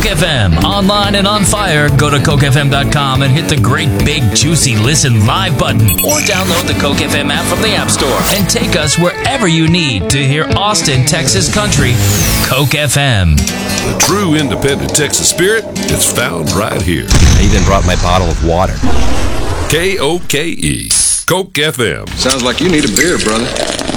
FM, online and on fire. Go to CokeFM.com and hit the great big juicy listen live button, or download the Coke FM app from the App Store and take us wherever you need to hear Austin, Texas country. Coke FM. The true independent Texas spirit is found right here. I even brought my bottle of water. KOKE, Coke FM. Sounds like you need a beer, brother.